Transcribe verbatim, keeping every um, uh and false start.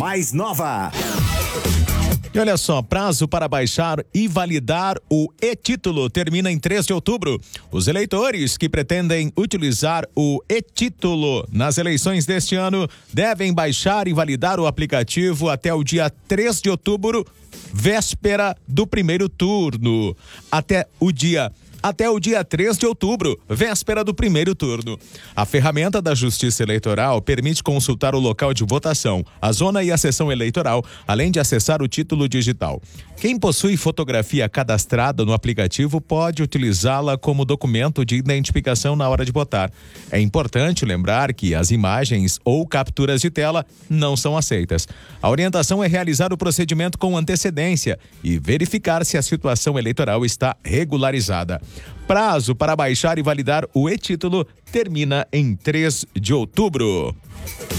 mais nova. E olha só, prazo para baixar e validar o e-título termina em três de outubro. Os eleitores que pretendem utilizar o e-título nas eleições deste ano devem baixar e validar o aplicativo até o dia três de outubro, véspera do primeiro turno. Até o dia Até o dia três de outubro, véspera do primeiro turno. A ferramenta da Justiça Eleitoral permite consultar o local de votação, a zona e a seção eleitoral, além de acessar o título digital. Quem possui fotografia cadastrada no aplicativo pode utilizá-la como documento de identificação na hora de votar. É importante lembrar que as imagens ou capturas de tela não são aceitas. A orientação é realizar o procedimento com antecedência e verificar se a situação eleitoral está regularizada. Prazo para baixar e validar o e-título termina em três de outubro.